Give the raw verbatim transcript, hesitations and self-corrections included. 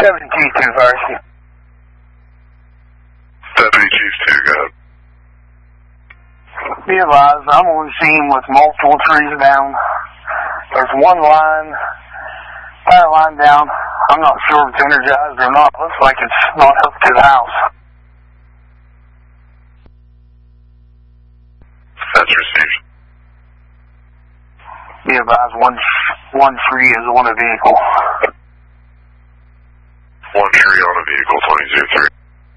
Deputy Chief two, fire. Deputy Chief two, go ahead. Be advised, I'm on the scene with multiple trees down. There's one line, power line down. I'm not sure if it's energized or not. Looks like it's not up to the house. That's received. Be advised, one, one tree is on a vehicle.